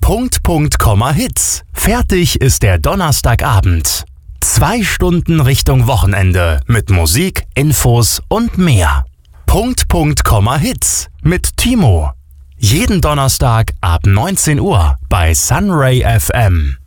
Punkt, Komma, Hits. Fertig ist der Donnerstagabend. 2 Stunden Richtung Wochenende mit Musik, Infos und mehr. Punkt, Komma, Hits mit Timo. Jeden Donnerstag ab 19 Uhr bei Sunray FM.